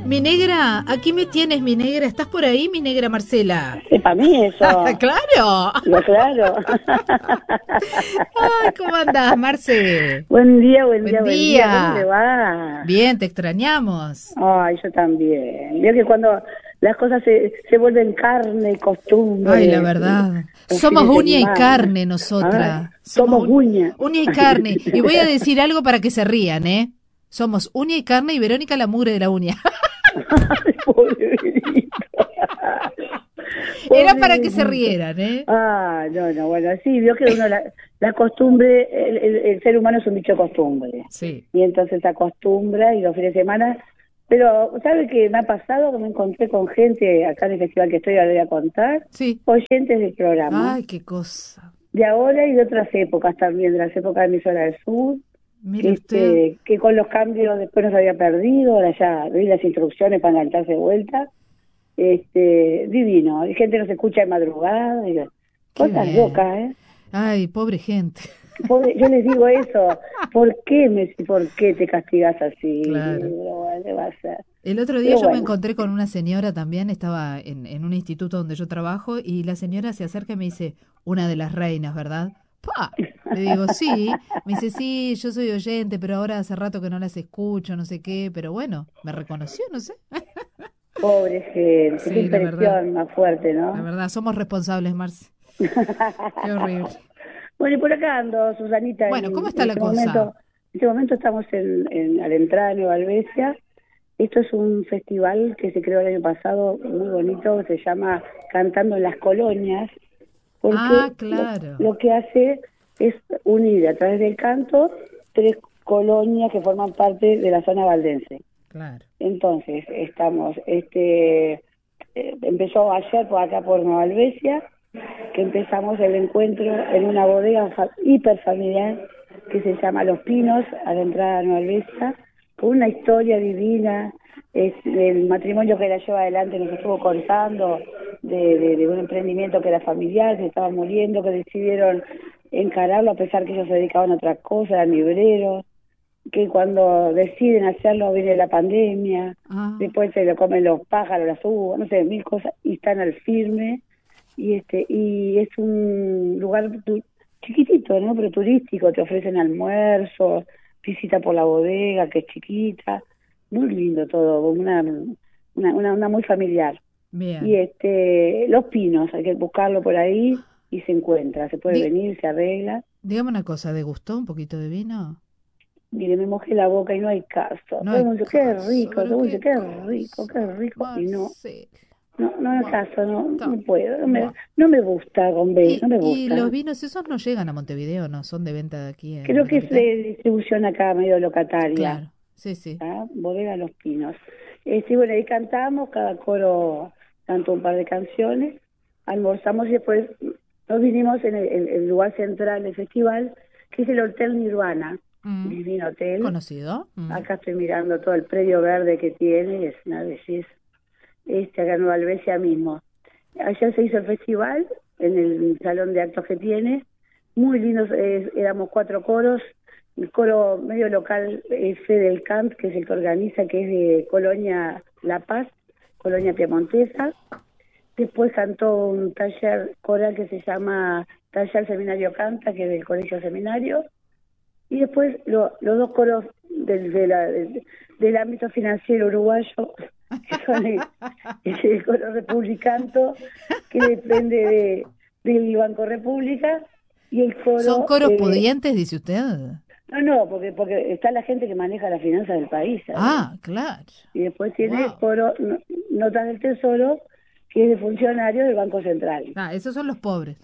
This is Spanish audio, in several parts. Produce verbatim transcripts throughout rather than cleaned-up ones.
Mi negra, aquí me tienes, mi negra. ¿Estás por ahí, mi negra Marcela? Sí, para mí eso. ¡Claro! No, claro. Ay, ¿cómo andás, Marce? Buen día, buen, Buen día, buen día. día. ¿Cómo le va? Bien, te extrañamos. Ay, yo también. Veo que cuando las cosas se, se vuelven carne y costumbre. Ay, la verdad. Somos uña y carne nosotras. Ay, somos uña. Uña y carne. Y voy a decir algo para que se rían, ¿eh? Somos uña y carne y Verónica la mugre de la uña. Ay, pobrecito. Era para que se rieran, ¿eh? Ah, no, no, bueno, sí, vio que uno, la, la costumbre, el, el, el ser humano es un bicho de costumbre. Sí. Y entonces se acostumbra y los fines de semana. Pero, ¿sabe qué me ha pasado? Que me encontré con gente acá en el festival que estoy, ahora voy a contar. Sí. Oyentes del programa. Ay, qué cosa. De ahora y de otras épocas también, de las épocas de Emisora del Sur. Mire este, usted. Que con los cambios después nos había perdido, ahora ya vi las instrucciones para engancharse de vuelta. Este, divino, hay gente que nos escucha de madrugada, y cosas bien. locas, ¿eh? Ay, pobre gente. Pobre, yo les digo eso, ¿por qué, Messi, por qué te castigas así? Claro. Pero bueno, ¿qué va a ser? El otro día Pero yo bueno. me encontré con una señora también, estaba en, en un instituto donde yo trabajo, y la señora se acerca y me dice, una de las reinas, ¿verdad? ¡Pah! Le digo, sí. Me dice, sí, yo soy oyente, pero ahora hace rato que no las escucho, no sé qué, pero bueno, me reconoció, no sé. Pobre gente, Sí, qué la verdad. impresión más fuerte, ¿no? La verdad, somos responsables, Marce. Qué horrible. Bueno, y por acá ando, Susanita. Bueno, en, ¿cómo está en la este cosa? momento, en este momento estamos en, en, a la entrada de Nueva Albesia. Esto es un festival que se creó el año pasado, muy bonito, que se llama Cantando en las Colonias, porque Ah, claro. lo, lo que hace es unir a través del canto tres colonias que forman parte de la zona valdense. Claro. Entonces, estamos, este, eh, empezó ayer por acá por Nueva Albesia, que empezamos el encuentro en una bodega fa hiper familiar que se llama Los Pinos, a la entrada de Nueva Albesia, con una historia divina. Es el matrimonio que la lleva adelante nos estuvo contando de, de, de un emprendimiento que era familiar, que estaba muriendo, que decidieron encararlo a pesar que ellos se dedicaban a otra cosa, eran libreros, que cuando deciden hacerlo viene la pandemia, Ah. después se lo comen los pájaros, las uvas, no sé, mil cosas, y están al firme, y este y es un lugar chiquitito, ¿no? Pero turístico, te ofrecen almuerzo, visita por la bodega, que es chiquita, muy lindo todo, una una, una, una muy familiar. Bien. Y este Los Pinos, hay que buscarlo por ahí y se encuentra, se puede Di venir, se arregla. Dígame una cosa, ¿degustó un poquito de vino? Mire, me mojé la boca y no hay caso. No Todo hay el mundo dice, qué caso, rico, todo pero el mundo qué dice, qué cosa. rico, qué rico, y no, Marcela. no, no hay Bueno, caso, no, está. no puedo, no me, Bueno. no me gusta con B, Y, no me y gusta. los vinos esos no llegan a Montevideo, ¿no? Son de venta de aquí en Creo la que es capital. de distribución acá, medio locataria, Claro, sí, sí. ¿ah? Bodega Los Pinos. Eh, sí, bueno, ahí cantamos, cada coro cantó un par de canciones, almorzamos y después nos vinimos en el, el- el lugar central del festival, que es el Hotel Nirvana, Mm. divino hotel. ¿Conocido? Mm. Acá estoy mirando todo el predio verde que tiene, es una belleza. Este, acá en Nueva Albesia mismo. Ayer se hizo el festival en el salón de actos que tiene, muy lindos, eh, éramos cuatro coros, el coro medio local es Fedel Cant, que es el que organiza, que es de Colonia La Paz, Colonia Piemontesa. Después cantó un taller coral que se llama Taller Seminario Canta, que es del Colegio Seminario. Y después lo, los dos coros del, de la, del, del ámbito financiero uruguayo, que son el, el coro Republicanto, que depende de, del Banco República, y el ¿Son coro... coros Eh, pudientes, dice usted? no, no, porque porque está la gente que maneja las finanzas del país, ¿sabes? Ah, claro. Y después tiene el Wow. coro no, Notas del Tesoro, que es de funcionario del Banco Central. Ah, esos son los pobres.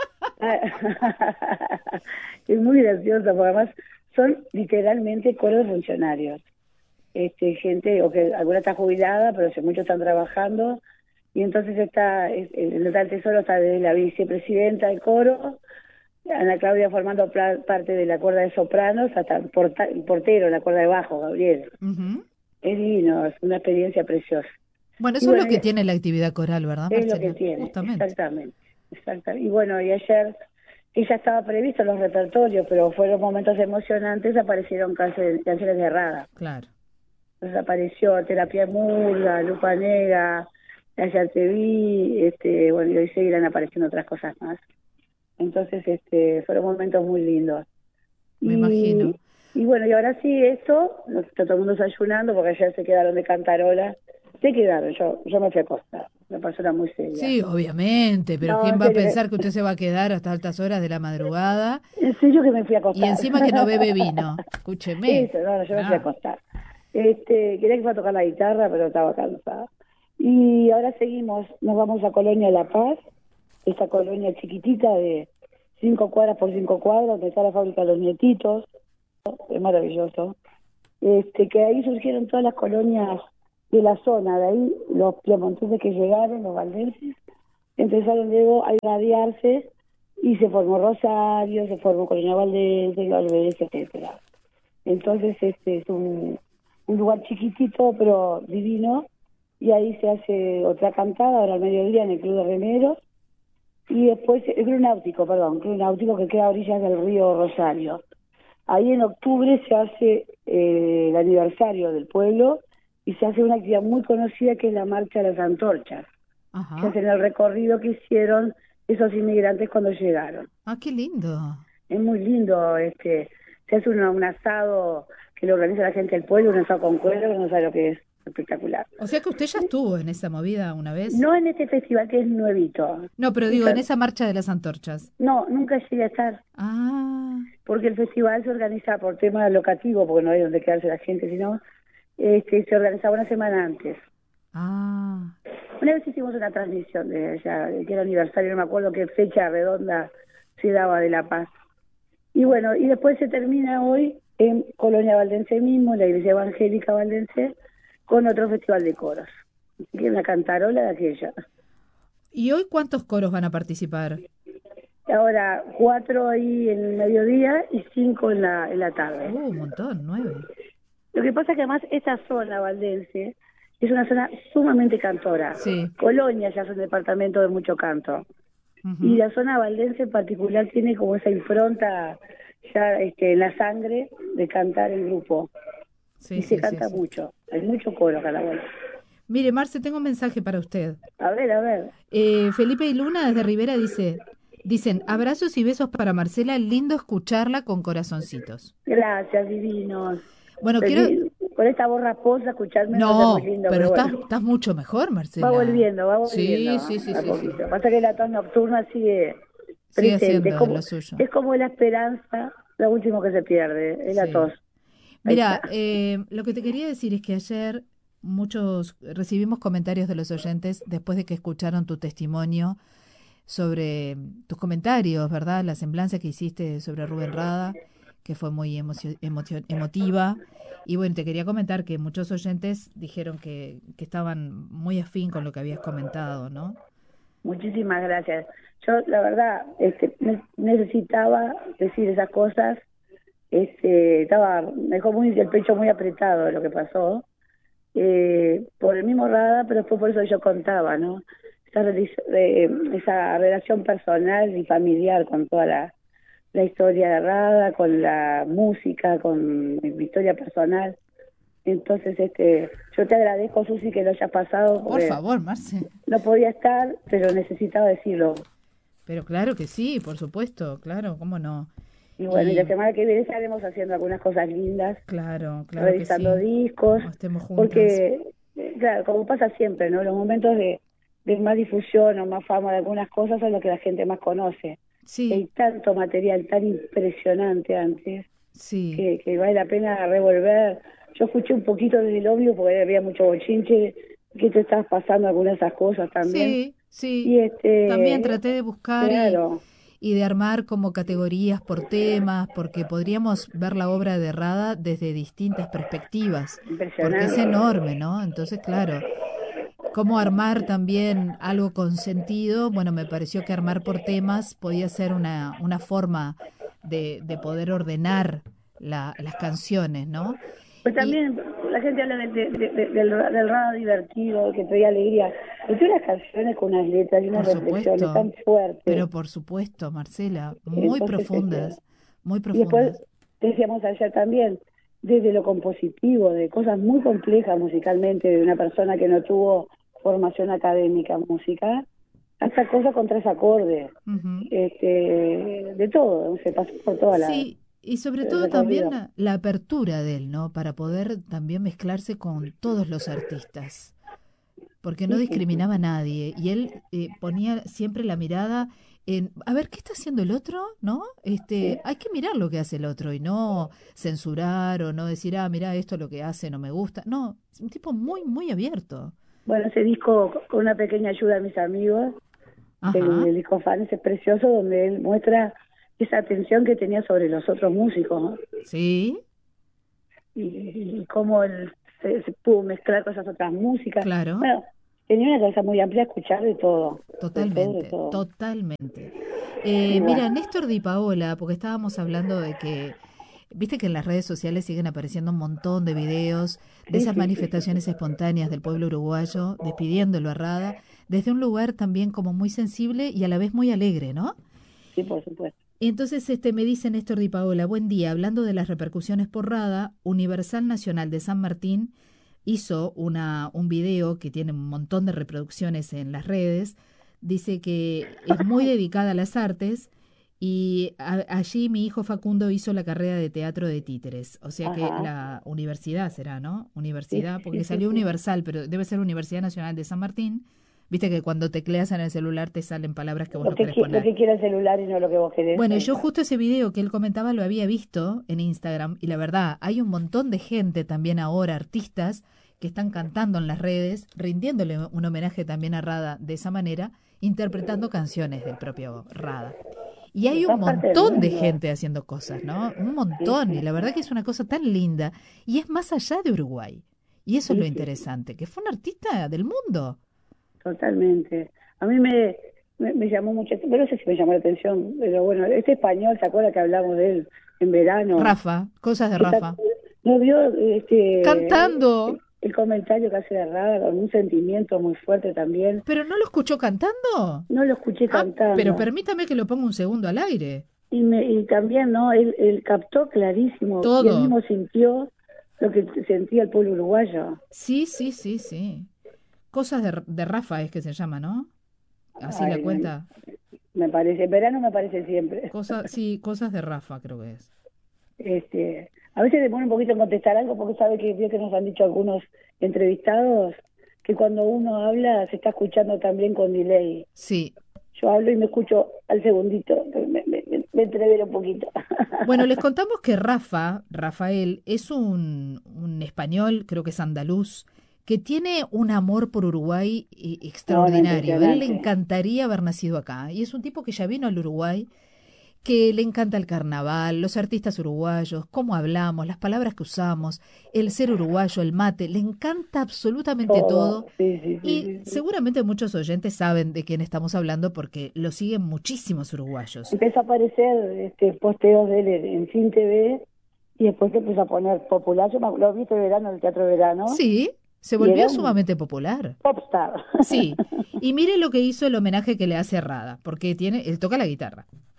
Es muy gracioso, porque además son literalmente coros de funcionarios. Este, gente, o que alguna está jubilada, pero si muchos están trabajando, y entonces está, el, el Notal del Tesoro está de la vicepresidenta del coro, Ana Claudia formando parte de la cuerda de sopranos, hasta el, porta, el portero, la cuerda de bajo, Gabriel. Uh-huh. Es divino, es una experiencia preciosa. Bueno, eso y es bueno, lo que tiene la actividad coral, ¿verdad, es Marcela? lo que tiene, Justamente. exactamente, exactamente. Y bueno, y ayer, que ya estaba previsto los repertorios, pero fueron momentos emocionantes, aparecieron canciones, canciones de Rada. Claro. nos apareció Terapia Murga, Lupa Negra, Ayer Te Vi, este, bueno, y hoy seguirán apareciendo otras cosas más. Entonces, este, fueron momentos muy lindos. Me y, imagino. Y bueno, y ahora sí, esto, está todo el mundo desayunando porque ayer se quedaron de cantarola. Se quedaron, yo, yo me fui a acostar, una persona muy seria. Sí, obviamente, pero No, ¿quién en va a serio, pensar que usted se va a quedar hasta altas horas de la madrugada? en serio que me fui a Y acostar. encima que no bebe vino. Escúcheme. Eso, no, no, yo me fui a No. acostar. Este, quería que iba a tocar la guitarra, pero estaba cansada. Y ahora seguimos, nos vamos a Colonia La Paz, esa colonia chiquitita de cinco cuadras por cinco cuadras, donde está la fábrica de los nietitos, es maravilloso. Este, que ahí surgieron todas las colonias de la zona, de ahí los piemonteses que llegaron, los valdenses, empezaron luego a irradiarse y se formó Rosario, se formó Colonia Valdense, Valdense, etcétera. Entonces este es un, un lugar chiquitito pero divino, y ahí se hace otra cantada ahora al mediodía en el Club de Remeros, y después el Club Náutico, perdón, Club Náutico que queda a orillas del río Rosario. Ahí en octubre se hace eh, el aniversario del pueblo y se hace una actividad muy conocida que es la Marcha de las Antorchas. Ajá. Se hacen el recorrido que hicieron esos inmigrantes cuando llegaron. Ah, qué lindo. Es muy lindo, este, se hace un, un asado que lo organiza la gente del pueblo, un asado con cuero, no sabe lo que es, espectacular. O sea que usted ya estuvo en esa movida una vez. No en este festival que es nuevito. No, pero digo, en esa marcha de las antorchas. No, nunca llegué a estar. Ah. Porque el festival se organiza por tema locativo, porque no hay donde quedarse la gente, sino este, se organizaba una semana antes. Ah. Una vez hicimos una transmisión de allá, que era aniversario, no me acuerdo qué fecha redonda se daba de La Paz. Y bueno, y después se termina hoy en Colonia Valdense mismo, en la Iglesia Evangélica Valdense, con otro festival de coros. Así que una cantarola de aquella. ¿Y hoy cuántos coros van a participar? Ahora, cuatro ahí en el mediodía y cinco en la, en la tarde. Uh, un montón, nueve. Lo que pasa es que además esta zona valdense es una zona sumamente cantora. Sí. Colonia ya es un departamento de mucho canto. Uh-huh. Y la zona valdense en particular tiene como esa impronta ya este, en la sangre de cantar el grupo. Sí, y sí, se canta sí, sí. mucho. Hay mucho coro acá a la vuelta. Mire, Marce, tengo un mensaje para usted. A ver, a ver. Eh, Felipe y Luna desde Rivera dice, dicen, abrazos y besos para Marcela, lindo escucharla con corazoncitos. Gracias, divinos. Bueno, Pues quiero... sí, con esta voz rasposa escucharme No, es muy lindo, pero pero estás, bueno. estás mucho mejor, Marcela. Va volviendo, va volviendo. Sí, sí, sí, a sí, sí. poquito. Pasa que la tos nocturna sigue Sigue presente. haciendo Es como, lo suyo. es como la esperanza, lo último que se pierde, es la Sí. tos. Mira, eh, lo que te quería decir es que ayer muchos recibimos comentarios de los oyentes después de que escucharon tu testimonio sobre tus comentarios, ¿verdad? La semblanza que hiciste sobre Rubén Rada, que fue muy emocio- emocio- emotiva. Y bueno, te quería comentar que muchos oyentes dijeron que, que estaban muy afín con lo que habías comentado, ¿no? Muchísimas gracias. Yo, la verdad, este, ne- necesitaba decir esas cosas. Este, estaba, me dejó muy el pecho muy apretado de lo que pasó. Eh, por el mismo Rada, pero después por eso yo contaba, ¿no? Esa, reli- eh, esa relación personal y familiar con toda la, la historia de Rada, con la música, con mi historia personal. Entonces, este, yo te agradezco, Susi, que lo hayas pasado. Por favor, Marce. No podía estar, pero necesitaba decirlo. Pero claro que sí, por supuesto, claro, ¿cómo no? Y bueno, y, Y la semana que viene estaremos haciendo algunas cosas lindas, claro, claro revisando que sí. discos, O estemos juntas. porque, eh, claro, como pasa siempre, ¿no? Los momentos de, de más difusión o más fama de algunas cosas son los que la gente más conoce. Sí, Hay tanto material tan impresionante antes sí. que, que vale la pena revolver. Yo escuché un poquito desde el obvio porque había mucho bochinche, que te estabas pasando algunas de esas cosas también. Sí, sí. Y este, También traté de buscar claro. y, y de armar como categorías por temas, porque podríamos ver la obra de Rada desde distintas perspectivas, porque es Impresionante. enorme, ¿no? Entonces, claro, cómo armar también algo con sentido, bueno, me pareció que armar por temas podía ser una, una forma de, de poder ordenar la, las canciones, ¿no? Pues también y, la gente habla de, de, de, de, del, del Rada divertido, que traía alegría. Pero tiene unas canciones con unas letras y unas reflexiones supuesto, tan fuertes. Pero por supuesto, Marcela, muy Entonces, profundas, este, muy profundas. Y después decíamos ayer también, desde lo compositivo, de cosas muy complejas musicalmente, de una persona que no tuvo formación académica en música, hasta cosas con tres acordes, uh-huh. este, de todo, se pasó por toda la... Sí, y sobre todo también la, la apertura de él, ¿no? Para poder también mezclarse con todos los artistas, porque no discriminaba a nadie, y él eh, ponía siempre la mirada en, a ver, ¿qué está haciendo el otro? ¿No? Este, sí. Hay que mirar lo que hace el otro, y no censurar, o no decir, ah, mira, esto es lo que hace, no me gusta. No, es un tipo muy, muy abierto. Bueno, ese disco, con una pequeña ayuda de mis amigos, el, el disco Fans es precioso, donde él muestra esa atención que tenía sobre los otros músicos, ¿no? Sí. Y, y cómo él se, se pudo mezclar con esas otras músicas. Claro. Bueno, tenía una cabeza muy amplia a escuchar de todo. Totalmente, de todo, de todo. totalmente. Eh, bueno. Mira, Néstor Di Paola, porque estábamos hablando de que, viste que en las redes sociales siguen apareciendo un montón de videos de esas sí, manifestaciones sí, sí. espontáneas del pueblo uruguayo, despidiéndolo a Rada, desde un lugar también como muy sensible y a la vez muy alegre, ¿no? Sí, por supuesto. Entonces este me dice Néstor Di Paola, buen día, hablando de las repercusiones por Rada, Universal Nacional de San Martín hizo una un video que tiene un montón de reproducciones en las redes, dice que es muy dedicada a las artes y a, allí mi hijo Facundo hizo la carrera de teatro de títeres, o sea Ajá. que la universidad será, ¿no? Universidad, sí, porque sí, salió sí, Universal, pero debe ser Universidad Nacional de San Martín. Viste que cuando tecleas en el celular te salen palabras que vos lo no que querés poner. Lo que quiere el celular y no lo que vos querés. Bueno, yo justo ese video que él comentaba lo había visto en Instagram y la verdad, hay un montón de gente también ahora, artistas, que están cantando en las redes, rindiéndole un homenaje también a Rada de esa manera, interpretando canciones del propio Rada. Y hay un montón de gente haciendo cosas, ¿no? Un montón, y la verdad que es una cosa tan linda. Y es más allá de Uruguay. Y eso es lo interesante, que fue un artista del mundo. Totalmente. A mí me, me, me llamó mucho, pero no sé si me llamó la atención, pero bueno, este español, ¿se acuerda que hablamos de él en verano? Rafa, cosas de Rafa. ¿No vio este, cantando? El, el comentario que hace de Rada, con un sentimiento muy fuerte también. ¿Pero no lo escuchó cantando? No lo escuché ah, cantando. Pero permítame que lo ponga un segundo al aire. Y, me, y también, ¿no? Él, él captó clarísimo. Todo. Y él mismo sintió lo que sentía el pueblo uruguayo. Sí, sí, sí, sí. Cosas de, de Rafa es que se llama, ¿no? Así Ay, la cuenta. Me parece, en verano me parece siempre. Cosa, sí, cosas de Rafa creo que es. Este, a veces demora un poquito en contestar algo porque sabe que, que nos han dicho algunos entrevistados que cuando uno habla se está escuchando también con delay. Sí. Yo hablo y me escucho al segundito, me, me, me entrevero un poquito. Bueno, les contamos que Rafa, Rafael, es un, un español, creo que es andaluz, que tiene un amor por Uruguay extraordinario. No, no, a él le encantaría haber nacido acá. Y es un tipo que ya vino al Uruguay, que le encanta el carnaval, los artistas uruguayos, cómo hablamos, las palabras que usamos, el ser uruguayo, el mate, le encanta absolutamente todo. todo. Sí, sí, sí, y sí, sí. seguramente muchos oyentes saben de quién estamos hablando porque lo siguen muchísimos uruguayos. Empezó a aparecer este, posteos de él en Fin T V y después se empezó a poner popular. Yo lo vi este verano en el Teatro de Verano. Sí. Se volvió sumamente popular. Popstar. Sí. Y mire lo que hizo el homenaje que le hace a Rada, porque tiene, él toca la guitarra.